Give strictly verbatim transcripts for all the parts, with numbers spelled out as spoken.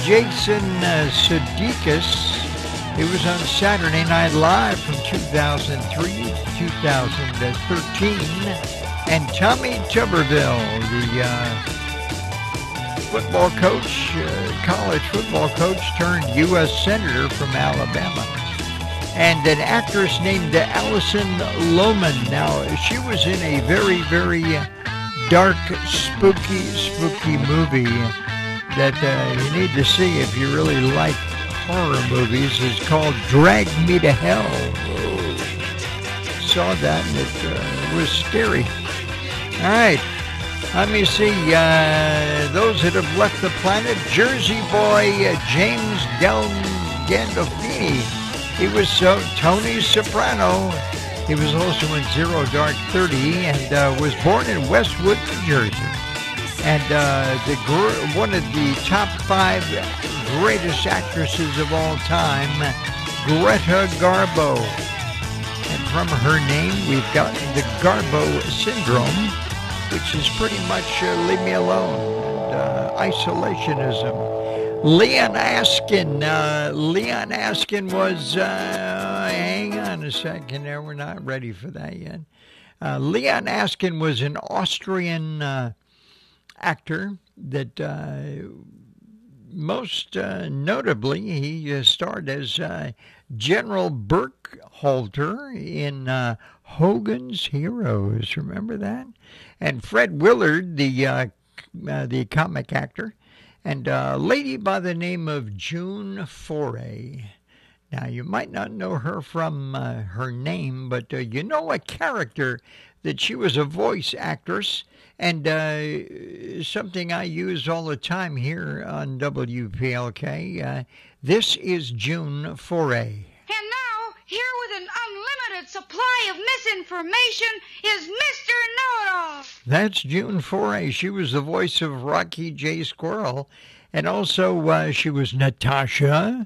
Jason uh, Sudeikis. He was on Saturday Night Live from two thousand three to two thousand thirteen. And Tommy Tuberville, the uh, football coach, uh, college football coach turned U S Senator from Alabama. And an actress named Allison Lohman. Now, she was in a very, very dark, spooky, spooky movie that uh, you need to see if you really like horror movies. It's called Drag Me to Hell. Whoa. Saw that and it uh, was scary. All right. Let me see. Uh, those that have left the planet. Jersey boy uh, James Gal- Gandolfini. He was uh, Tony Soprano. He was also in Zero Dark Thirty and uh, was born in Westwood, New Jersey. And uh, the gr- one of the top five greatest actresses of all time, Greta Garbo. And from her name, we've got the Garbo syndrome, which is pretty much uh, leave me alone and uh, isolationism. Leon Askin. Uh, Leon Askin was, uh, hang on a second there, we're not ready for that yet. Uh, Leon Askin was an Austrian uh, actor that uh, most uh, notably he uh, starred as uh, General Burkhalter in uh, Hogan's Heroes. Remember that? And Fred Willard, the uh, uh, the comic actor, and a lady by the name of June Foray. Now, you might not know her from uh, her name, but uh, you know a character that she was a voice actress, and uh, something I use all the time here on W P L K. Uh, this is June Foray. And now, here with an unlimited supply of misinformation is Mister Know-It-All. That's June Foray. She was the voice of Rocky J. Squirrel. And also, uh, she was Natasha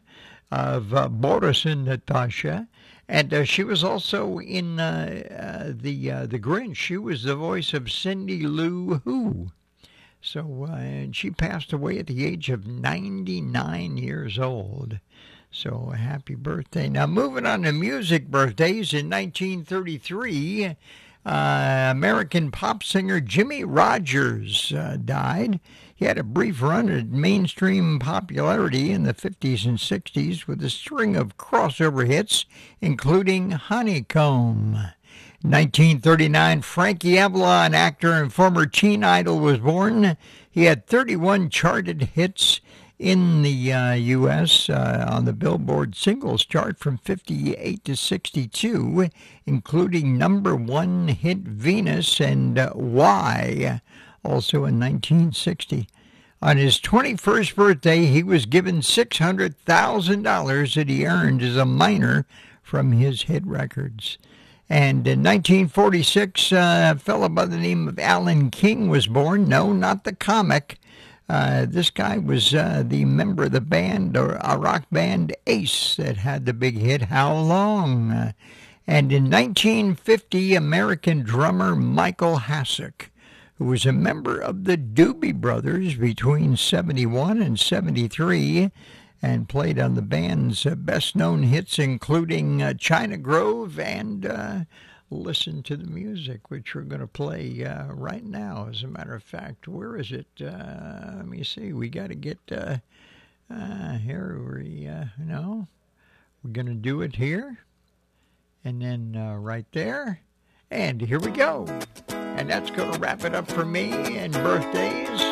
of uh, Boris and Natasha. And uh, she was also in uh, uh, the uh, the Grinch. She was the voice of Cindy Lou Who. So, uh, and she passed away at the age of ninety-nine years old. So, happy birthday. Now, moving on to music birthdays, in nineteen thirty-three, uh, American pop singer Jimmie Rodgers uh, died. He had a brief run at mainstream popularity in the fifties and sixties with a string of crossover hits, including Honeycomb. nineteen thirty-nine, Frankie Avalon, actor and former teen idol, was born. He had thirty-one charted hits in the uh, U S uh, on the Billboard singles chart from fifty-eight to sixty-two, including number one hit Venus and uh, Why, also in nineteen sixty. On his twenty-first birthday, he was given six hundred thousand dollars that he earned as a minor from his hit records. And in nineteen forty-six, uh, a fellow by the name of Alan King was born. No, not the comic. Uh, this guy was uh, the member of the band, or a rock band, Ace, that had the big hit, How Long? Uh, and in nineteen fifty, American drummer Michael Hasek, who was a member of the Doobie Brothers between seventy-one and seventy-three, and played on the band's uh, best-known hits, including uh, China Grove and uh, Listen to the Music, which we're going to play uh, right now. As a matter of fact, where is it? Uh, let me see. We got to get uh, uh, here. We uh, no, we're going to do it here, and then uh, right there, and here we go. And that's going to wrap it up for me and birthdays.